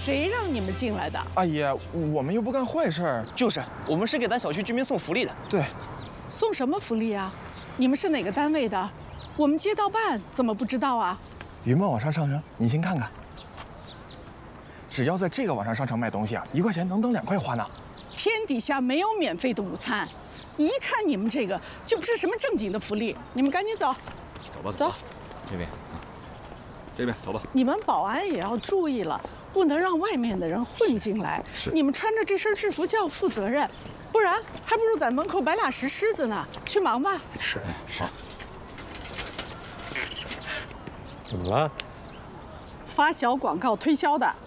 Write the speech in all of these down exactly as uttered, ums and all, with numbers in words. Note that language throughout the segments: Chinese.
谁让你们进来的？ 阿姨，我们又不干坏事儿。 就是，我们是给咱小区居民送福利的。 对， 送什么福利啊？你们是哪个单位的？我们街道办怎么不知道啊？ 云梦网上商城，你先看看。只要在这个网上商城买东西啊，一块钱能等两块花呢。 天底下没有免费的午餐，一看你们这个就不是什么正经的福利。你们赶紧走。 走吧， 走吧，这边，这边走吧。 你们保安也要注意了，不能让外面的人混进来。 是。 你们穿着这身制服就要负责任，不然还不如在门口摆俩石狮子呢。去忙吧。 是，是。 怎么了？ 发小广告推销的。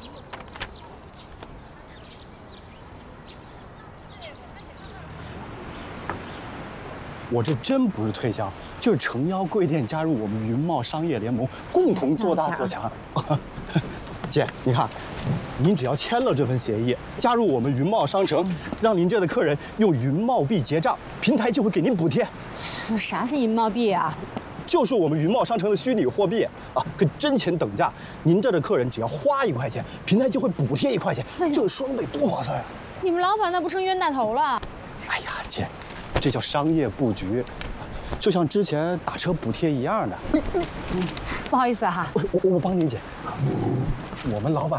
我这真不是推销，就是诚邀贵店加入我们云茂商业联盟，共同做大做强。姐，你看，您只要签了这份协议，加入我们云茂商城，让您这的客人用云茂币结账，平台就会给您补贴。 啥是云茂币啊？ 就是我们云茂商城的虚拟货币啊，跟真钱等价。您这的客人只要花一块钱，平台就会补贴一块钱，这双倍多划算呀！ 你们老板那不成冤大头了？ 哎呀，姐，这叫商业布局，就像之前打车补贴一样的。 不好意思哈， 我我我帮您姐，我们老板